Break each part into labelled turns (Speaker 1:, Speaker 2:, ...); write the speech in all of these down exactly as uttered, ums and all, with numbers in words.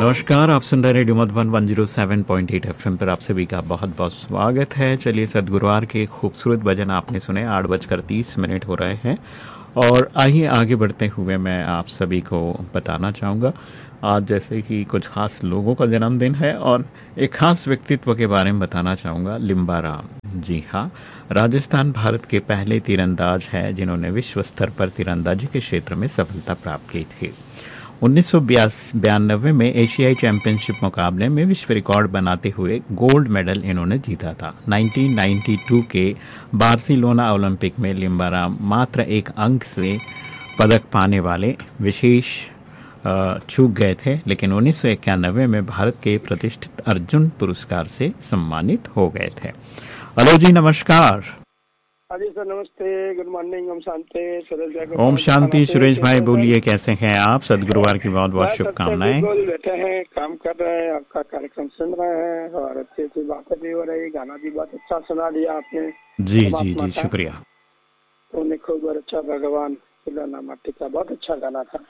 Speaker 1: नमस्कार, आप सुन रहे radio Madhuban one zero seven point eight FM पर आप सभी का बहुत बहुत स्वागत है। चलिए, सदगुरुवार के खूबसूरत भजन आपने सुने। आठ बजकर तीस मिनट हो रहे हैं और आइए आगे बढ़ते हुए मैं आप सभी को बताना चाहूँगा आज जैसे कि कुछ खास लोगों का जन्मदिन है और एक खास व्यक्तित्व के बारे में बताना चाहूँगा, लिम्बाराम। जी हाँ, राजस्थान भारत के पहले तीरंदाज हैं जिन्होंने विश्व स्तर पर तीरंदाजी के क्षेत्र में सफलता प्राप्त की थी। उन्नीस सौ बयानवे में एशियाई चैंपियनशिप मुकाबले में विश्व रिकॉर्ड बनाते हुए गोल्ड मेडल इन्होंने जीता था। उन्नीस सौ बानवे के बार्सिलोना ओलंपिक में लिम्बाराम मात्र एक अंक से पदक पाने वाले विशेष चूक गए थे, लेकिन उन्नीस सौ इक्यानवे में भारत के प्रतिष्ठित अर्जुन पुरस्कार से सम्मानित हो गए थे। हेलो जी, नमस्कार।
Speaker 2: जी सर, नमस्ते, गुड मॉर्निंग, ओम शांति। सुरेश
Speaker 1: ओम शांति। सुरेश भाई बोलिए, कैसे हैं आप? सदगुरुवार की बहुत बहुत शुभकामनाएं।
Speaker 2: बैठे हैं, काम कर रहे हैं, आपका कार्यक्रम सुन रहे हैं और अच्छी अच्छी बातें भी हो रही। गाना भी बहुत अच्छा सुना दिया आपने।
Speaker 1: जी जी जी, शुक्रिया।
Speaker 2: तो खूब अच्छा, भगवान खिलाना माटी का बहुत अच्छा गाना था।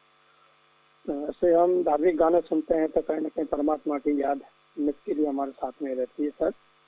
Speaker 2: ऐसे हम धार्मिक गाने सुनते हैं तो कहीं ना कहीं परमात्मा की याद नित्य भी हमारे साथ में रहती है सर।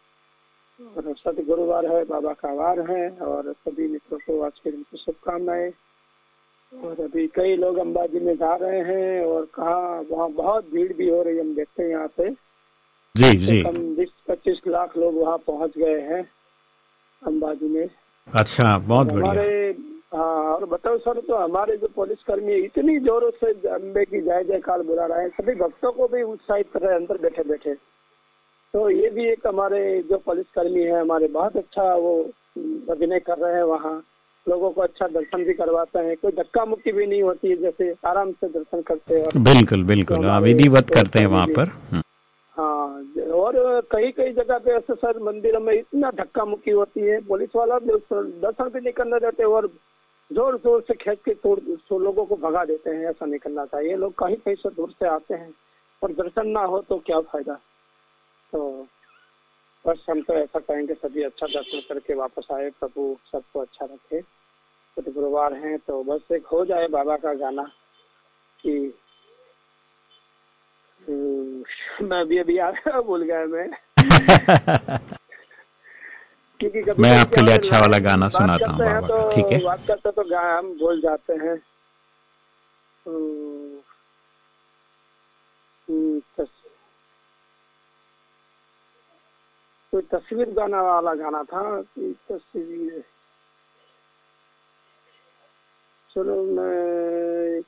Speaker 2: और सद गुरुवार है, बाबा का वार है और सभी मित्रों को आज के दिन की शुभकामनाएं। और अभी कई लोग अंबाजी में जा रहे हैं और कहा वहाँ बहुत भीड़ भी हो रही है। हम देखते हैं यहाँ से
Speaker 1: जी जी
Speaker 2: कम बीस पच्चीस लाख लोग वहाँ पहुँच गए हैं अंबाजी में।
Speaker 1: अच्छा, बहुत बढ़िया।
Speaker 2: हमारे हाँ, और बताओ सर, तो हमारे जो पुलिस कर्मी इतनी जोरों से अम्बे की जय जयकार बुला रहे हैं, सभी भक्तों को भी उत्साहित कर रहे हैं अंदर बैठे बैठे। तो ये भी एक हमारे जो पुलिस कर्मी है हमारे बहुत अच्छा वो अभिनय कर रहे हैं। वहाँ लोगों को अच्छा दर्शन भी करवाते हैं, कोई धक्का मुक्की भी नहीं होती है, जैसे आराम से दर्शन करते हैं।
Speaker 1: बिल्कुल बिल्कुल, विधिवत करते हैं वहाँ पर।
Speaker 2: हाँ, और कई कई जगह पे ऐसे सर मंदिरों में इतना धक्का मुक्की होती है, पुलिस वाला भी दर्शन भी नहीं करने देते और जोर जोर से खींच के तोड़ तो लोगों को भगा देते हैं। ऐसा नहीं करना चाहिए। लोग कहीं कहीं से दूर से आते हैं और दर्शन ना हो तो क्या फायदा। तो बस हम तो ऐसा कहेंगे सभी अच्छा दर्शन करके वापस आए, प्रभु सबको अच्छा रखे। तो गुरुवार हैं तो बस एक हो जाए बाबा का गाना कि मैं अभी अभी आ भूल गया मैं क्योंकि कभी
Speaker 1: मैं आपके लिए अच्छा वाला गाना सुनाता हूँ बाबा
Speaker 2: तो
Speaker 1: का, ठीक है?
Speaker 2: बात करते तो गा हम भूल जाते हैं। कोई तस्वीर गाना वाला गाना था, तस्वीर। चलो मैं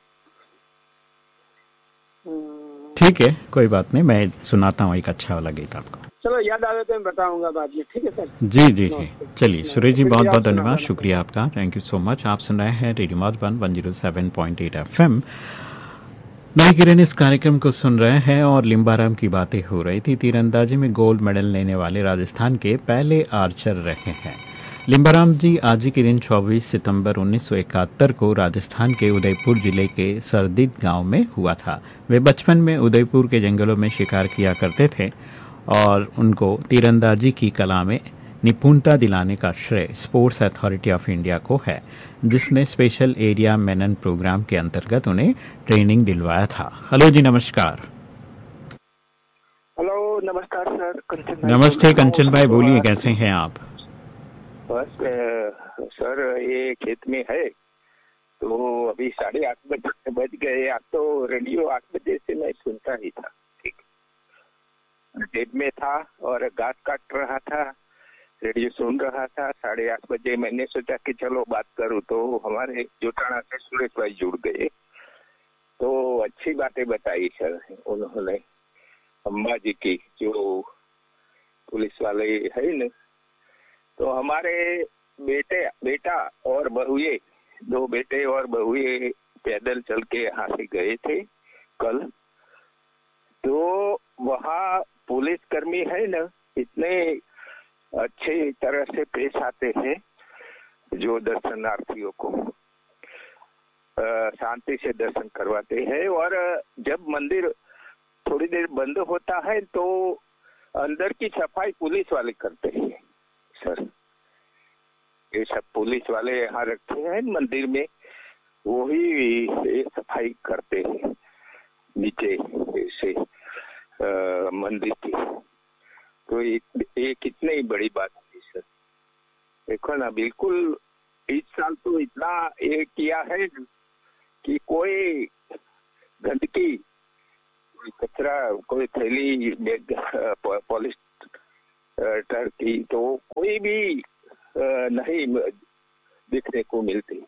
Speaker 1: ठीक है, कोई बात नहीं, मैं सुनाता हूँ एक अच्छा वाला गीत आपको।
Speaker 2: चलो याद आवे तो मैं बताऊंगा बाद में, ठीक है सर?
Speaker 1: जी जी जी, चलिए सुरेश जी, बहुत बहुत धन्यवाद, शुक्रिया आपका, थैंक यू सो मच। आप सुन रहे हैं radio Madhuban one zero seven point eight FM. नई किरण इस कार्यक्रम को सुन रहे हैं और लिम्बाराम की बातें हो रही थी। तीरंदाजी में गोल्ड मेडल लेने वाले राजस्थान के पहले आर्चर रहे हैं लिम्बाराम जी। आज ही के दिन चौबीस सितंबर उन्नीस सौ इकहत्तर को राजस्थान के उदयपुर जिले के सरदित गांव में हुआ था। वे बचपन में उदयपुर के जंगलों में शिकार किया करते थे और उनको तीरंदाजी की कला में निपुणता दिलाने का श्रेय स्पोर्ट्स अथॉरिटी ऑफ इंडिया को है, जिसने स्पेशल एरिया मेनन प्रोग्राम के अंतर्गत उन्हें ट्रेनिंग दिलवाया था। हेलो जी, नमस्कार।
Speaker 2: हेलो, नमस्कार सर। कंचन
Speaker 1: नमस्ते कंचन भाई, बोलिए, कैसे हैं आप?
Speaker 3: बस सर, ये खेत में है तो अभी साढ़े आठ बजे बज गए। आज तो रेडियो आठ बजे से मैं सुनता ही था, ठीक, खेत में था और घास काट रहा था, रेडियो सुन रहा था। साढ़े आठ बजे मैंने सोचा कि चलो बात करूं, तो हमारे जोटाना से सुरेश भाई जुड़ गए तो अच्छी बातें बताई सर उन्होंने। अंबाजी की जो पुलिस वाले है न, तो हमारे बेटे बेटा और बहुए, दो बेटे और बहुए पैदल चल के यहाँ से गए थे कल। तो वहाँ पुलिस कर्मी है न, इतने अच्छे तरह से पेश आते हैं जो दर्शनार्थियों को शांति से दर्शन करवाते हैं। और जब मंदिर थोड़ी देर बंद होता है तो अंदर की सफाई पुलिस वाले करते हैं सर। ये सब पुलिस वाले यहाँ रखे हैं मंदिर में, वही सफाई करते हैं नीचे से। मंदिर थी। तो ये कितनी बड़ी बात थी सर। देखो ना, बिल्कुल इस साल तो इतना ये किया है कि कोई गंदगी, कोई कचरा, कोई थैली पॉलिस्टर की तो कोई भी नहीं दिखने को मिलती।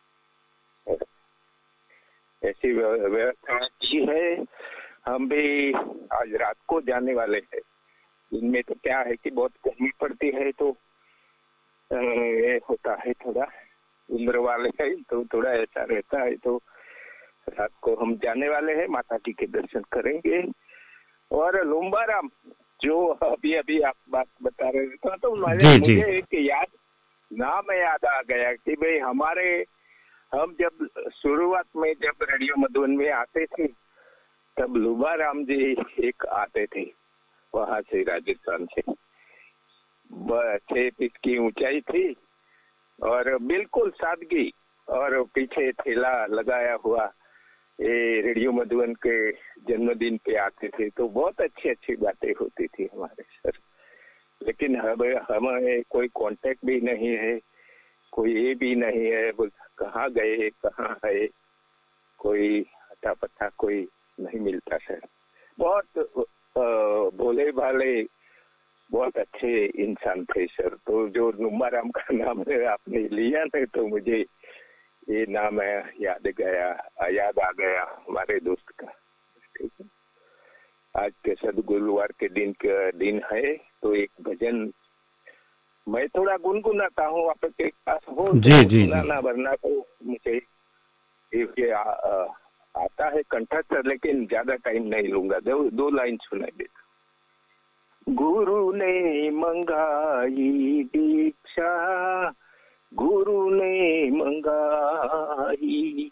Speaker 3: ऐसी व्यवस्था की है। हम भी आज रात को जाने वाले हैं। इनमें तो क्या है कि बहुत गर्मी पड़ती है, तो ये होता है, थोड़ा उम्र वाले है तो थोड़ा ऐसा रहता है। तो रात को हम जाने वाले हैं, माता जी के दर्शन करेंगे। और लुम्बाराम जो अभी अभी आप बात बता रहे थे, तो मुझे मुझे एक याद नाम याद आ गया कि भाई हमारे हम जब शुरुआत में जब रेडियो मधुबन में आते थे तब लुम्बाराम जी एक आते थे वहां से, राजस्थान से। छह फीट की ऊंचाई थी और बिल्कुल सादगी, और पीछे थैला लगाया हुआ। ये रेडियो मधुबन के जन्मदिन पे आते थे तो बहुत अच्छी अच्छी बातें होती थी हमारे सर। लेकिन हमें हमें कोई कांटेक्ट भी नहीं है, कोई ये भी नहीं है, कहाँ गए कहाँ है, कोई अता पता कोई नहीं मिलता सर। बहुत भोले भाले, बहुत अच्छे इंसान थे सर। तो जो लुम्बाराम का नाम आपने लिया ना, तो मुझे ये नाम याद गया याद आ गया हमारे दोस्त का। ठीक है, आज के सदगुरुवार के दिन का दिन है, तो एक भजन मैं थोड़ा गुनगुनाता हूँ, आपके पास हो
Speaker 1: जी,
Speaker 3: तो
Speaker 1: जी,
Speaker 3: सुनाना, वरना तो मुझे ये आ, आ, आता है कंठस्थ, लेकिन ज्यादा टाइम नहीं लूंगा। दो, दो लाइन सुनाई देता। गुरु ने मंगाई दीक्षा, गुरु ने मंगाई,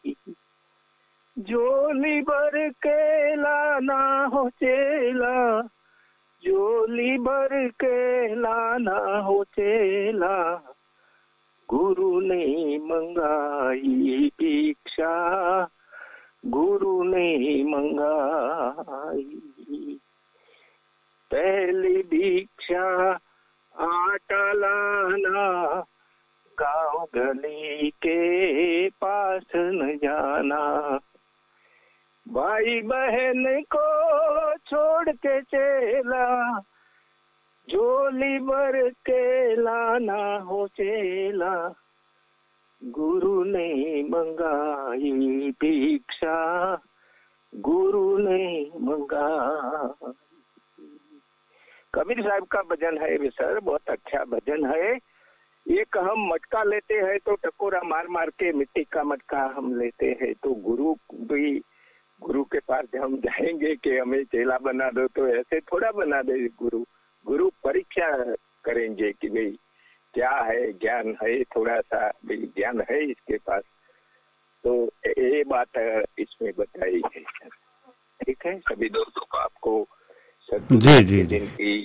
Speaker 3: झोली भर के लाना हो चेला, झोली भर के लाना हो चेला, गुरु ने मंगाई दीक्षा, गुरु ने मंगाई। पहली दीक्षा आटा लाना, गांव गली के पास न जाना, भाई बहन को छोड़ के चेला, झोली भर के लाना हो चेला, गुरु ने मंगाई दीक्षा, गुरु ने मंगाई। कबीर साहब का भजन है वे सर, बहुत अच्छा भजन है। एक हम मटका लेते हैं तो टकोरा मार मार के, मिट्टी का मटका हम लेते हैं, तो गुरु भी, गुरु के पास हम जाएंगे कि हमें चेला बना दो, तो ऐसे थोड़ा बना दे गुरु। गुरु परीक्षा करेंगे कि भाई क्या है, ज्ञान है, थोड़ा सा भाई ज्ञान है इसके पास, तो ये बात इसमें बताई है। ठीक है, सभी दोस्तों को आपको
Speaker 1: जी जी जी
Speaker 3: की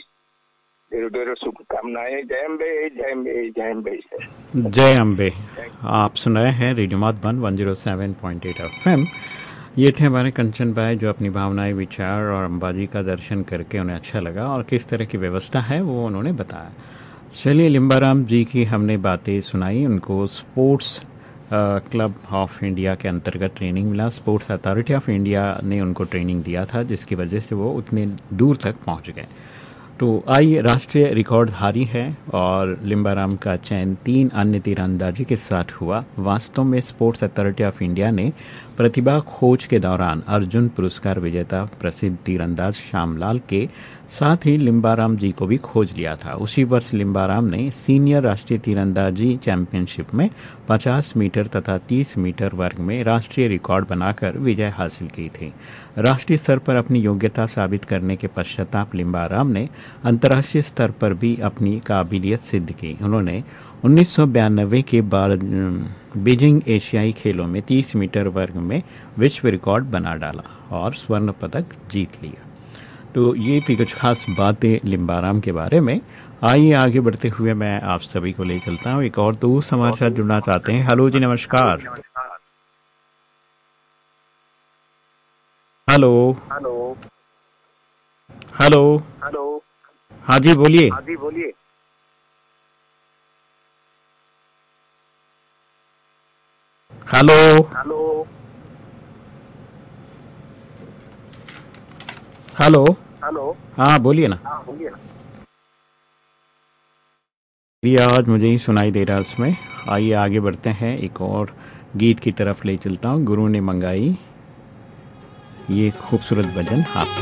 Speaker 3: ढेरों ढेरों शुभकामनाएं। जय अम्बे, जय अम्बे, जय अम्बे सर।
Speaker 1: जय अम्बे। आप सुन रहे हैं radio Madhuban one zero seven point eight FM. ये थे हमारे कंचन भाई, जो अपनी भावनाएं, विचार और अम्बाजी का दर्शन करके उन्हें अच्छा लगा और किस तरह की व्यवस्था है वो उन्होंने बताया। चलिए, लिम्बाराम जी की हमने बातें सुनाई। उनको स्पोर्ट्स क्लब ऑफ इंडिया के अंतर्गत ट्रेनिंग मिला। स्पोर्ट्स अथॉरिटी ऑफ इंडिया ने उनको ट्रेनिंग दिया था, जिसकी वजह से वो उतने दूर तक पहुंच गए। तो आइए, राष्ट्रीय रिकॉर्डधारी है और लिम्बाराम का चयन तीन अन्य तीरंदाजी के साथ हुआ। वास्तव में स्पोर्ट्स अथॉरिटी ऑफ इंडिया ने प्रतिभा खोज के दौरान अर्जुन पुरस्कार विजेता प्रसिद्ध तीरंदाज श्यामलाल के साथ ही लिम्बाराम जी को भी खोज लिया था। उसी वर्ष लिम्बाराम ने सीनियर राष्ट्रीय तीरंदाजी चैंपियनशिप में पचास मीटर तथा तीस मीटर वर्ग में राष्ट्रीय रिकॉर्ड बनाकर विजय हासिल की थी। राष्ट्रीय स्तर पर अपनी योग्यता साबित करने के पश्चाताप लिम्बाराम ने अंतर्राष्ट्रीय स्तर पर भी अपनी काबिलियत सिद्ध की। उन्होंने उन्नीस सौ बयानबे के बाद बीजिंग एशियाई खेलों में तीस मीटर वर्ग में विश्व रिकॉर्ड बना डाला और स्वर्ण पदक जीत लिया। तो ये थी कुछ खास बातें लिम्बाराम के बारे में। आइए आगे बढ़ते हुए मैं आप सभी को ले चलता हूँ। एक और दोस्त हमारे साथ जुड़ना चाहते हैं। हेलो जी, नमस्कार। Hello
Speaker 4: hello
Speaker 1: hello.
Speaker 3: हेलो।
Speaker 1: हाँ जी बोलिए।
Speaker 3: हाँ जी बोलिए।
Speaker 1: हेलो।
Speaker 3: हेलो।
Speaker 1: हेलो।
Speaker 3: हेलो।
Speaker 1: हाँ बोलिए ना।
Speaker 3: हाँ बोलिए ना।
Speaker 1: ये आवाज मुझे ही सुनाई दे रहा है उसमें। आइए आगे बढ़ते हैं, एक और गीत की तरफ ले चलता हूँ। गुरु ने मंगाई, ये खूबसूरत भजन आप